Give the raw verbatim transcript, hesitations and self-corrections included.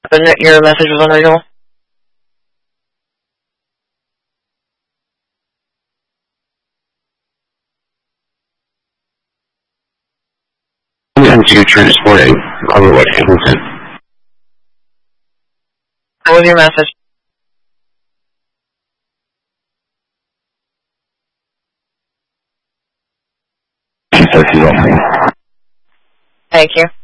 But your message was unreadable? Into transporting Overwood Hamilton. What was your message? She says she's opening. Thank you.